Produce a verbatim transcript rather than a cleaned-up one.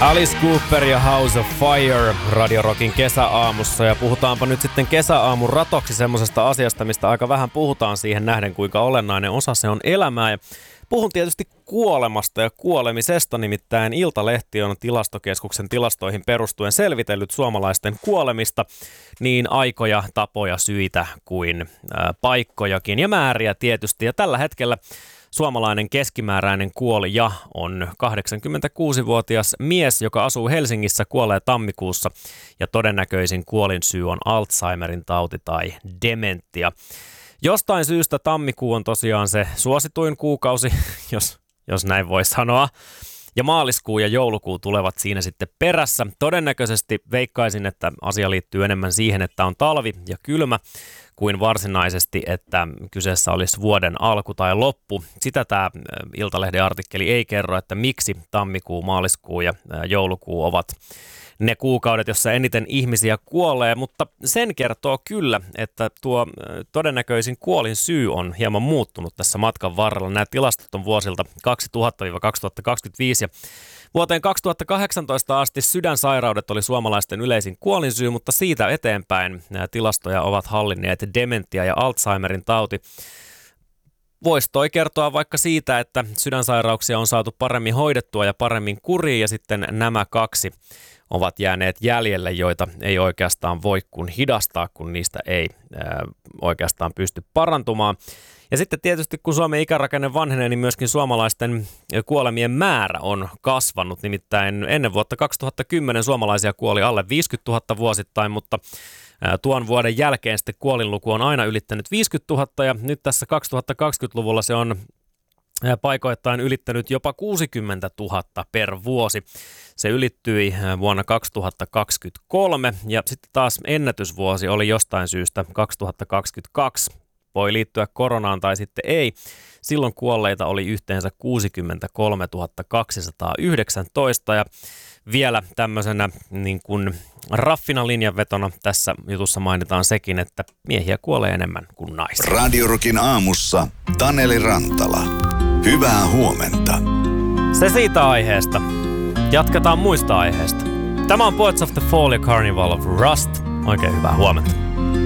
Alice Cooper ja House of Fire Radio Rockin kesäaamussa, ja puhutaanpa nyt sitten kesäaamun ratoksi semmosesta asiasta, mistä aika vähän puhutaan siihen nähden, kuinka olennainen osa se on elämää. Ja puhun tietysti kuolemasta ja kuolemisesta, nimittäin Iltalehti on Tilastokeskuksen tilastoihin perustuen selvitellyt suomalaisten kuolemista, niin aikoja, tapoja, syitä kuin ää, paikkojakin ja määriä tietysti. Ja tällä hetkellä suomalainen keskimääräinen kuolija on kahdeksankymmentäkuusivuotias mies, joka asuu Helsingissä, kuolee tammikuussa ja todennäköisin kuolinsyy on Alzheimerin tauti tai dementia. Jostain syystä tammikuu on tosiaan se suosituin kuukausi, jos, jos näin voi sanoa. Ja maaliskuu ja joulukuu tulevat siinä sitten perässä. Todennäköisesti veikkaisin, että asia liittyy enemmän siihen, että on talvi ja kylmä, kuin varsinaisesti, että kyseessä olisi vuoden alku tai loppu. Sitä tämä Iltalehden artikkeli ei kerro, että miksi tammikuu, maaliskuu ja joulukuu ovat ne kuukaudet, jossa eniten ihmisiä kuolee, mutta sen kertoo kyllä, että tuo todennäköisin kuolin syy on hieman muuttunut tässä matkan varrella. Nämä tilastot on vuosilta kaksituhatta kaksituhattakaksikymmentäviisi ja vuoteen kaksituhattakahdeksantoista asti sydänsairaudet oli suomalaisten yleisin kuolinsyy, mutta siitä eteenpäin nämä tilastoja ovat hallinneet dementia ja Alzheimerin tauti. Voisi toi kertoa vaikka siitä, että sydänsairauksia on saatu paremmin hoidettua ja paremmin kuriin, ja sitten nämä kaksi ovat jääneet jäljelle, joita ei oikeastaan voi kun hidastaa, kun niistä ei ää, oikeastaan pysty parantumaan. Ja sitten tietysti kun Suomen ikärakenne vanhenee, niin myöskin suomalaisten kuolemien määrä on kasvanut. Nimittäin ennen vuotta kaksituhattakymmenen suomalaisia kuoli alle viisikymmentätuhatta vuosittain, mutta tuon vuoden jälkeen sitten kuolinluku on aina ylittänyt viisikymmentätuhatta, ja nyt tässä kaksituhattakaksikymmentäluvulla se on paikoittain ylittänyt jopa kuusikymmentätuhatta per vuosi. Se ylittyi vuonna kaksituhattakaksikymmentäkolme, ja sitten taas ennätysvuosi oli jostain syystä kaksituhattakaksikymmentäkaksi. Voi liittyä koronaan tai sitten ei. Silloin kuolleita oli yhteensä kuusikymmentäkolmetuhatta kaksisataayhdeksäntoista, ja vielä tämmöisenä niin kuin raffina linjanvetona tässä jutussa mainitaan sekin, että miehiä kuolee enemmän kuin naisia. Radio Rockin aamussa Taneli Rantala. Hyvää huomenta. Se siitä aiheesta. Jatketaan muista aiheista. Tämä on Poets of the Fall ja Carnival of Rust. Oikein hyvää huomenta.